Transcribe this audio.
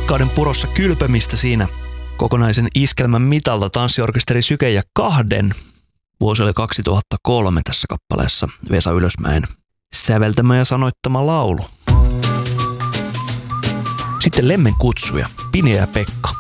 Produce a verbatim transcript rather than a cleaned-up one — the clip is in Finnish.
rakkauden purossa kylpemistä siinä kokonaisen iskelmän mitalta tanssiorkesteri Syke ja kahden. Vuosi oli kaksituhattakolme tässä kappaleessa Vesa Ylösmäen säveltämä ja sanoittama laulu. Sitten Lemmen kutsuja, Pini ja Pekka.